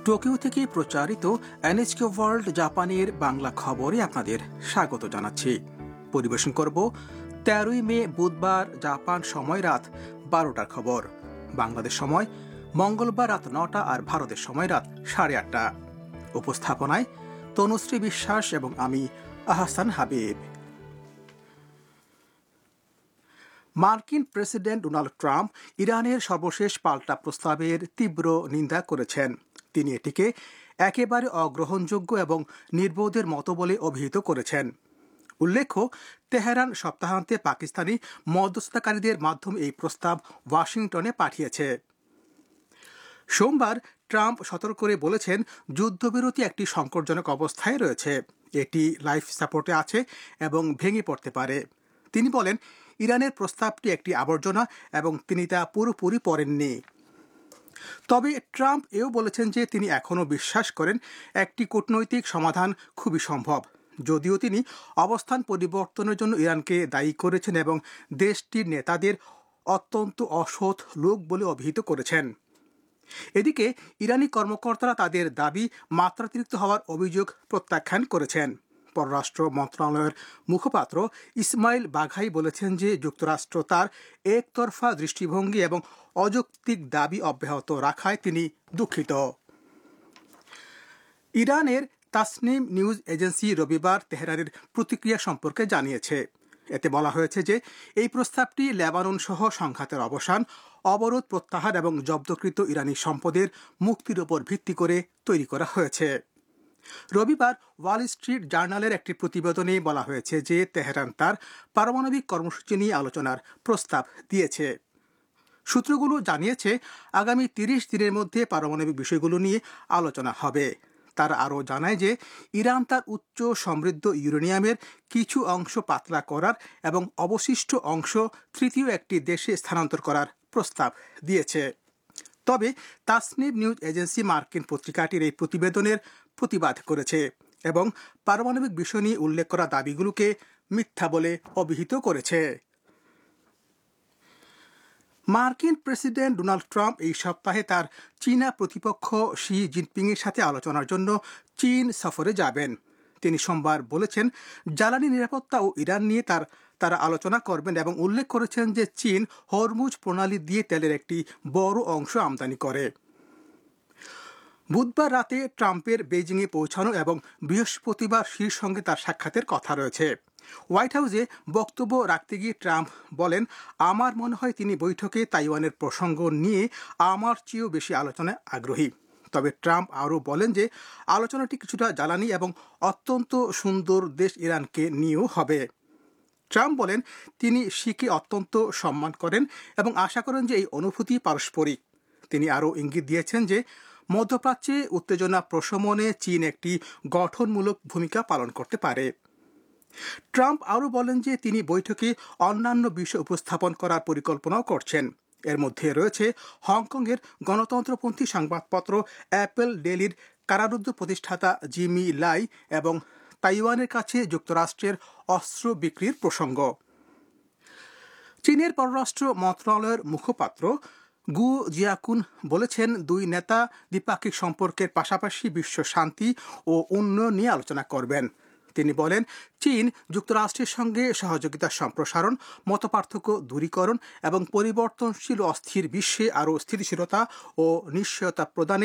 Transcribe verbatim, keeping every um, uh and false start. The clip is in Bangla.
টোকিও থেকে প্রচারিত এনএচকে ওয়ার্ল্ড জাপানের বাংলা খবরে আপনাদের স্বাগত জানাচ্ছি। পরিবেশন করব তেরোই মে বুধবার জাপান সময় রাত বারোটার খবর, বাংলাদেশ সময় মঙ্গলবার রাত নটা আর ভারতের সময় রাত সাড়ে আটটা। উপস্থাপনায় তনুশ্রী বিশ্বাস এবং আমি আহসান হাবিব। মার্কিন প্রেসিডেন্ট ডোনাল্ড ট্রাম্প ইরানের সর্বশেষ পাল্টা প্রস্তাবের তীব্র নিন্দা করেছেন। তিনি এটিকে একেবারে অগ্রহণযোগ্য এবং নির্বোধের মতো বলে অভিহিত করেছেন। উল্লেখ্য, তেহরান সপ্তাহান্তে পাকিস্তানি মধ্যস্থতাকারীদের মাধ্যমে এই প্রস্তাব ওয়াশিংটনে পাঠিয়েছে। সোমবার ট্রাম্প সতর্ক করে বলেছেন, যুদ্ধবিরতি একটি সংকটজনক অবস্থায় রয়েছে, এটি লাইফ সাপোর্টে আছে এবং ভেঙে পড়তে পারে। তিনি বলেন, ইরানের প্রস্তাবটি একটি আবর্জনা এবং তিনি তা পুরোপুরি পড়েননি। তবে ট্রাম্প এও বলেছেন যে তিনি এখনও বিশ্বাস করেন একটি কূটনৈতিক সমাধান খুবই সম্ভব, যদিও তিনি অবস্থান পরিবর্তনের জন্য ইরানকে দায়ী করেছেন এবং দেশটির নেতাদের অত্যন্ত অসৎ লোক বলে অভিহিত করেছেন। এদিকে ইরানি কর্মকর্তারা তাদের দাবি মাত্রাতিরিক্ত হওয়ার অভিযোগ প্রত্যাখ্যান করেছেন। পররাষ্ট্র মন্ত্রণালয়ের মুখপাত্র ইসমাইল বাঘাই বলেছেন যে যুক্তরাষ্ট্র তার একতরফা দৃষ্টিভঙ্গি এবং অযৌক্তিক দাবি অব্যাহত রাখায় তিনি দুঃখিত। ইরানের তাসনিম নিউজ এজেন্সি রবিবার তেহরানের প্রতিক্রিয়া সম্পর্কে জানিয়েছে। এতে বলা হয়েছে যে এই প্রস্তাবটি লেবানন সহ সংঘাতের অবসান, অবরোধ প্রত্যাহার এবং জব্দকৃত ইরানি সম্পদের মুক্তির উপর ভিত্তি করে তৈরি করা হয়েছে। রবিবার ওয়াল স্ট্রিট জার্নালের একটি প্রতিবেদনে বলা হয়েছে যে তেহরান তার পারমাণবিক কর্মসূচি নিয়ে আলোচনার প্রস্তাব দিয়েছে। সূত্রগুলো জানিয়েছে, আগামী তিরিশ দিনের মধ্যে পারমাণবিক বিষয়গুলো নিয়ে আলোচনা হবে। তারা আরও জানায় যে ইরান তার উচ্চ সমৃদ্ধ ইউরেনিয়ামের কিছু অংশ পাতলা করার এবং অবশিষ্ট অংশ তৃতীয় একটি দেশে স্থানান্তর করার প্রস্তাব দিয়েছে। তবে তাসনিম নিউজ এজেন্সি মার্কিন পত্রিকাটির এই প্রতিবেদনের প্রতিবাদ করেছে এবং পারমাণবিক বিষয় নিয়ে উল্লেখ করা দাবিগুলোকে মিথ্যা বলে অভিহিত করেছে। মার্কিন প্রেসিডেন্ট ডোনাল্ড ট্রাম্প এই সপ্তাহে তার চীনা প্রতিপক্ষ শি জিনপিংয়ের সাথে আলোচনার জন্য চীন সফরে যাবেন। তিনি সোমবার বলেছেন, জ্বালানি নিরাপত্তা ও ইরান নিয়ে তার তারা আলোচনা করবেন এবং উল্লেখ করেছেন যে চীন হরমুজ প্রণালী দিয়ে তেলের একটি বড় অংশ আমদানি করে। বুধবার রাতে ট্রাম্পের বেইজিংয়ে পৌঁছানো এবং বৃহস্পতিবার শির সঙ্গে তার সাক্ষাতের কথা রয়েছে। হোয়াইট হাউসে বক্তব্য রাখতে গিয়ে ট্রাম্প বলেন, আমার মনে হয় তিনি বৈঠকে তাইওয়ানের প্রসঙ্গ নিয়ে আমার চেয়েও বেশি আলোচনায় আগ্রহী। তবে ট্রাম্প আরও বলেন যে আলোচনাটি কিছুটা জ্বালানি এবং অত্যন্ত সুন্দর দেশ ইরানকে নিয়েও হবে। ট্রাম্প বলেন, তিনি শিকে অত্যন্ত সম্মান করেন এবং আশা করেন যে এই অনুভূতি পারস্পরিক। তিনি আরও ইঙ্গিত দিয়েছেন যে মধ্যপ্রাচ্যে উত্তেজনা প্রশমনে চীন একটি গঠনমূলক ভূমিকা পালন করতে পারে। ট্রাম্প আরও বলেন যে তিনি বৈঠকে অন্যান্য বিষয় উপস্থাপন করার পরিকল্পনাও করছেন। এর মধ্যে রয়েছে হংকংয়ের গণতন্ত্রপন্থী সংবাদপত্র অ্যাপল ডেইলির কারারুদ্ধ প্রতিষ্ঠাতা জিমি লাই এবং তাইওয়ানের কাছে যুক্তরাষ্ট্রের অস্ত্র বিক্রির প্রসঙ্গ। চীনের পররাষ্ট্র মন্ত্রণালয়ের মুখপাত্র গু জিয়াকুন বলেছেন, দুই নেতা দ্বিপাক্ষিক সম্পর্কের পাশাপাশি বিশ্ব শান্তি ও উন্নয়ন নিয়ে আলোচনা করবেন। তিনি বলেন, চীন যুক্তরাষ্ট্রের সঙ্গে সহযোগিতার সম্প্রসারণ, মতপার্থক্য দূরীকরণ এবং পরিবর্তনশীল অস্থির বিশ্বে আরও স্থিতিশীলতা ও নিশ্চয়তা প্রদানে